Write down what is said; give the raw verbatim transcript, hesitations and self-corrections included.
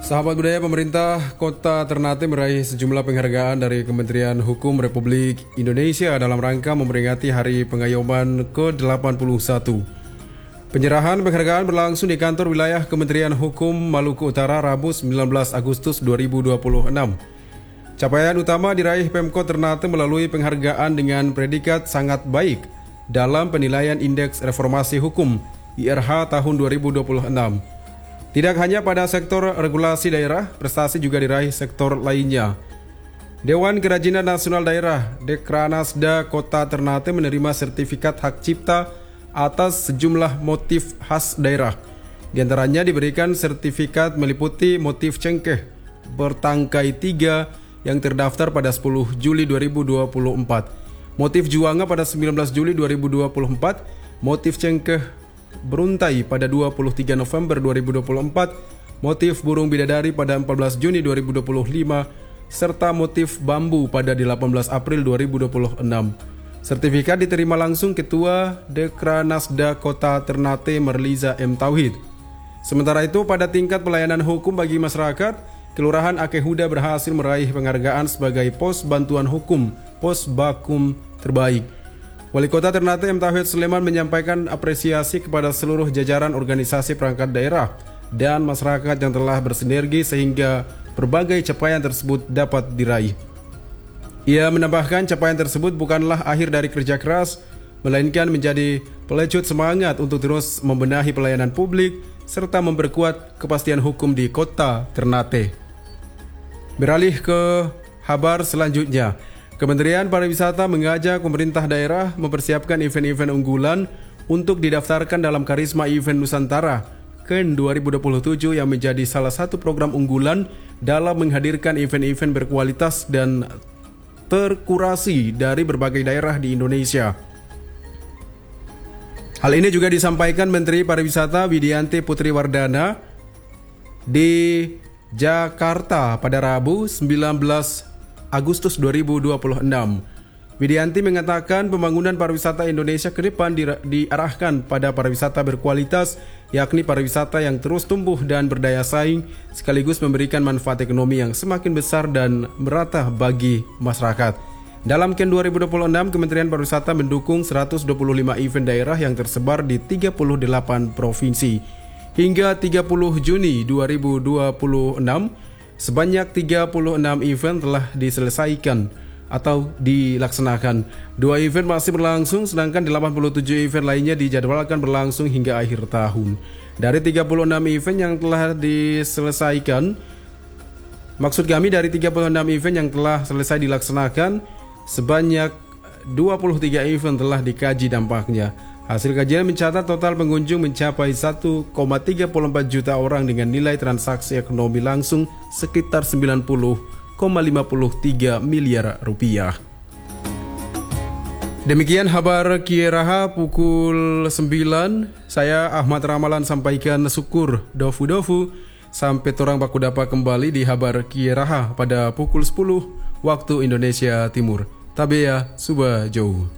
Sahabat budaya, pemerintah Kota Ternate meraih sejumlah penghargaan dari Kementerian Hukum Republik Indonesia dalam rangka memperingati Hari Pengayoman ke delapan puluh satu. Penyerahan penghargaan berlangsung di kantor wilayah Kementerian Hukum Maluku Utara Rabu sembilan belas Agustus dua ribu dua puluh enam. Capaian utama diraih Pemkot Ternate melalui penghargaan dengan predikat sangat baik dalam penilaian Indeks Reformasi Hukum I R H tahun dua ribu dua puluh enam. Tidak hanya pada sektor regulasi daerah, prestasi juga diraih sektor lainnya. Dewan Kerajinan Nasional Daerah Dekranasda Kota Ternate menerima sertifikat hak cipta atas sejumlah motif khas daerah. Di antaranya diberikan sertifikat meliputi motif cengkeh bertangkai tiga yang terdaftar pada sepuluh Juli dua ribu dua puluh empat, motif juanga pada sembilan belas Juli dua ribu dua puluh empat, motif cengkeh beruntai pada dua puluh tiga November dua ribu dua puluh empat, motif burung bidadari pada empat belas Juni dua ribu dua puluh lima, serta motif bambu pada delapan belas April dua ribu dua puluh enam. Sertifikat diterima langsung Ketua Dekranasda Kota Ternate Merliza M. Tauhid. Sementara itu, pada tingkat pelayanan hukum bagi masyarakat, Kelurahan Akehuda berhasil meraih penghargaan sebagai Pos Bantuan Hukum Pos Bakum Terbaik. Wali Kota Ternate M. Tauhid Sulaiman menyampaikan apresiasi kepada seluruh jajaran organisasi perangkat daerah dan masyarakat yang telah bersinergi sehingga berbagai capaian tersebut dapat diraih. Ia menambahkan capaian tersebut bukanlah akhir dari kerja keras, melainkan menjadi pelecut semangat untuk terus membenahi pelayanan publik serta memperkuat kepastian hukum di Kota Ternate. Beralih ke kabar selanjutnya. Kementerian Pariwisata mengajak pemerintah daerah mempersiapkan event-event unggulan untuk didaftarkan dalam Karisma Event Nusantara K E N dua ribu dua puluh tujuh yang menjadi salah satu program unggulan dalam menghadirkan event-event berkualitas dan terkurasi dari berbagai daerah di Indonesia. Hal ini juga disampaikan Menteri Pariwisata Widianti Putri Wardana di Jakarta pada Rabu sembilan belas Agustus dua ribu dua puluh enam. Widianti mengatakan pembangunan pariwisata Indonesia ke depan di, diarahkan pada pariwisata berkualitas, yakni pariwisata yang terus tumbuh dan berdaya saing, sekaligus memberikan manfaat ekonomi yang semakin besar dan merata bagi masyarakat. Dalam K E N dua ribu dua puluh enam, Kementerian Pariwisata mendukung seratus dua puluh lima event daerah yang tersebar di tiga puluh delapan provinsi. Hingga tiga puluh Juni dua ribu dua puluh enam, sebanyak tiga puluh enam event telah diselesaikan atau dilaksanakan. Dua event masih berlangsung, sedangkan delapan puluh tujuh event lainnya dijadwalkan berlangsung hingga akhir tahun. Dari tiga puluh enam event yang telah diselesaikan, maksud kami dari tiga puluh enam event yang telah selesai dilaksanakan, sebanyak dua puluh tiga event telah dikaji dampaknya. Hasil kajian mencatat total pengunjung mencapai satu koma tiga empat juta orang dengan nilai transaksi ekonomi langsung sekitar sembilan puluh koma lima tiga miliar rupiah. Demikian kabar Kieraha pukul sembilan. Saya Ahmad Ramalan sampaikan syukur dofu-dofu. Sampai torang baku dapat kembali di kabar Kieraha pada pukul sepuluh waktu Indonesia Timur. Tabea Suba Jauh.